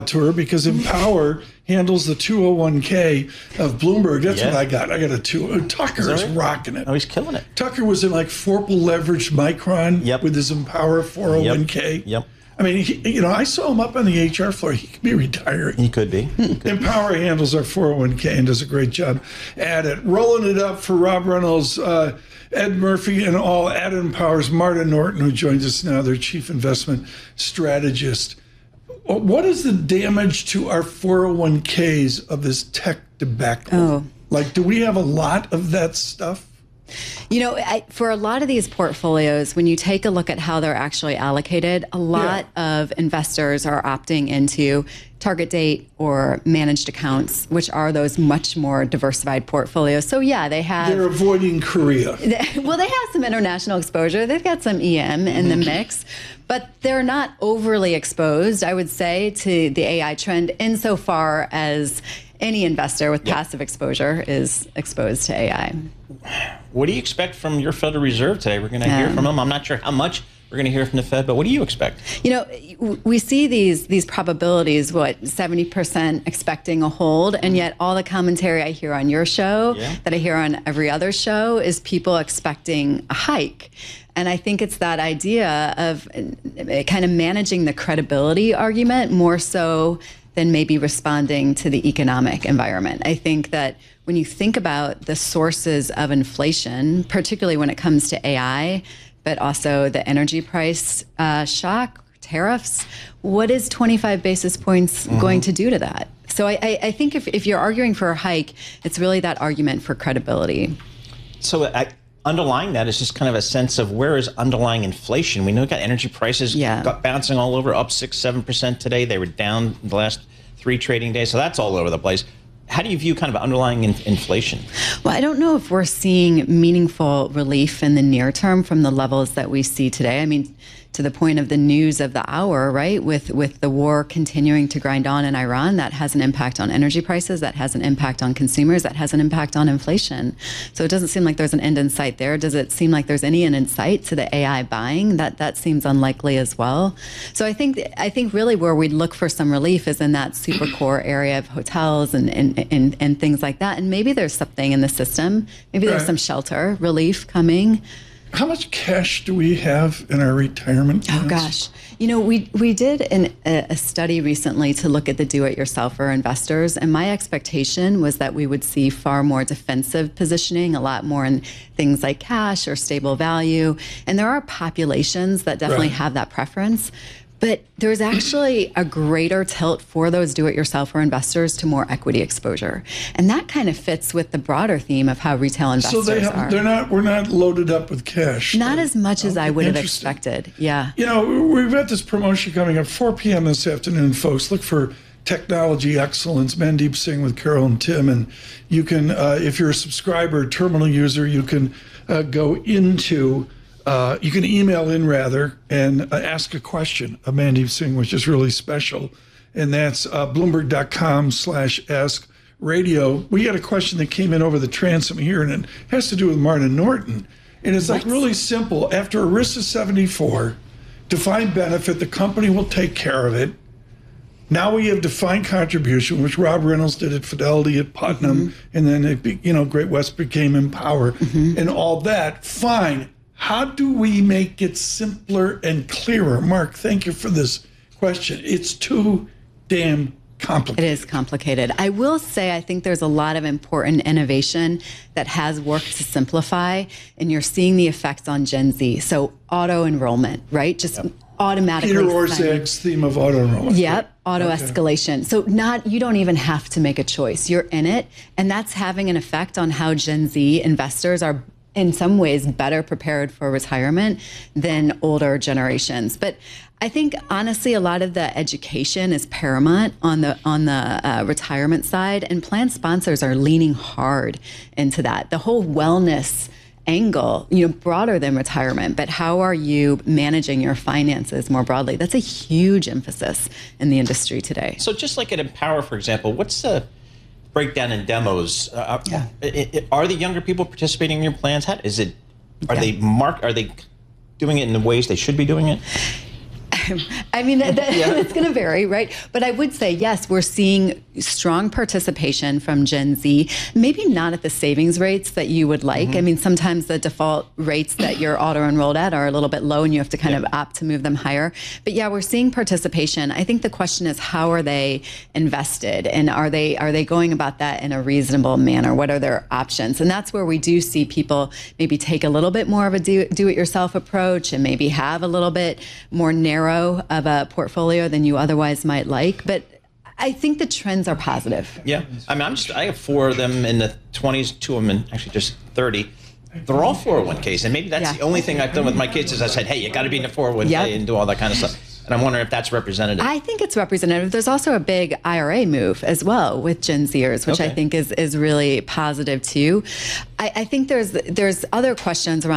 to her because Empower handles the 201k of Bloomberg. That's what I got. I got a Tucker is rocking it. Oh, he's killing it. Tucker was in like Forple leveraged Micron with his Empower 401k. Yep. I mean, I saw him up on the HR floor. He could be retiring. He could be. Empower handles our 401k and does a great job at it. Rolling it up for Rob Reynolds, Ed Murphy, and all at Empower's Marta Norton, who joins us now, their chief investment strategist. What is the damage to our 401ks of this tech debacle? Oh. Like, do we have a lot of that stuff? For a lot of these portfolios, when you take a look at how they're actually allocated, a lot of investors are opting into target date or managed accounts, which are those much more diversified portfolios. So they're avoiding Korea. Well, they have some international exposure. They've got some EM in the mix, but they're not overly exposed, I would say, to the AI trend insofar as any investor with passive exposure is exposed to AI. What do you expect from your Federal Reserve today? We're going to hear from them. I'm not sure how much we're going to hear from the Fed, but what do you expect? We see these probabilities, 70% expecting a hold, and yet all the commentary I hear on your show, that I hear on every other show, is people expecting a hike. And I think it's that idea of kind of managing the credibility argument more so than maybe responding to the economic environment. I think that when you think about the sources of inflation, particularly when it comes to AI, but also the energy price shock, tariffs, what is 25 basis points going to do to that? So I think if you're arguing for a hike, it's really that argument for credibility. So underlying that is just kind of a sense of where is underlying inflation. We know we've got energy prices bouncing all over, up 6-7% today. They were down the last 3 trading days, so that's all over the place. How do you view kind of underlying inflation? Well, I don't know if we're seeing meaningful relief in the near term from the levels that we see today. I mean, to the point of the news of the hour, right? With the war continuing to grind on in Iran, that has an impact on energy prices, that has an impact on consumers, that has an impact on inflation. So it doesn't seem like there's an end in sight there. Does it seem like there's any end in sight to the AI buying? That seems unlikely as well. So I think really where we'd look for some relief is in that super core area of hotels and things like that. And maybe there's something in the system. Maybe there's some shelter relief coming. How much cash do we have in our retirement plans? Oh, gosh. We did a study recently to look at the do-it-yourselfer investors, and my expectation was that we would see far more defensive positioning, a lot more in things like cash or stable value. And there are populations that definitely have that preference. But there's actually a greater tilt for those do-it-yourselfer investors to more equity exposure. And that kind of fits with the broader theme of how retail investors are. We're not loaded up with cash. Not as much as I would have expected. Yeah. We've got this promotion coming up 4 p.m. this afternoon, folks. Look for Technology Excellence, Mandeep Singh with Carol and Tim. And you can, if you're a subscriber, terminal user, you can go into... you can email in rather and ask a question of Mandeep Singh, which is really special. And that's Bloomberg.com/ask-radio. We got a question that came in over the transom here, and it has to do with Marta Norton. And it's like really simple. After ERISA 74, defined benefit, the company will take care of it. Now we have defined contribution, which Rob Reynolds did at Fidelity at Putnam, and then Great West became Empower, and all that. Fine. How do we make it simpler and clearer? Mark, thank you for this question. It's too damn complicated. It is complicated. I will say I think there's a lot of important innovation that has worked to simplify, and you're seeing the effects on Gen Z. So auto-enrollment, right? Just automatically. Peter Orszag's theme of auto-enrollment. Yep, auto-escalation. So you don't even have to make a choice. You're in it, and that's having an effect on how Gen Z investors are in some ways better prepared for retirement than older generations. But I think honestly, a lot of the education is paramount on the retirement side, and plan sponsors are leaning hard into that. The whole wellness angle, broader than retirement, but how are you managing your finances more broadly? That's a huge emphasis in the industry today. So just like at Empower, for example, what's the breakdown in demos? Are the younger people participating in your plans? Are they doing it in the ways they should be doing it? I mean, it's going to vary, right? But I would say, yes, we're seeing strong participation from Gen Z, maybe not at the savings rates that you would like. I mean, sometimes the default rates that you're auto-enrolled at are a little bit low and you have to kind of opt to move them higher. But yeah, we're seeing participation. I think the question is, how are they invested? And are they going about that in a reasonable manner? What are their options? And that's where we do see people maybe take a little bit more of a do-it-yourself approach and maybe have a little bit more narrow of a portfolio than you otherwise might like. But I think the trends are positive. Yeah. I mean, I have 4 of them in the 20s, 2 of them in actually just 30. They're all 401ks. And maybe that's the only thing I've done with my kids is I said, hey, you got to be in the 401k and do all that kind of stuff. And I'm wondering if that's representative. I think it's representative. There's also a big IRA move as well with Gen Zers, which I think is really positive too. I think there's other questions around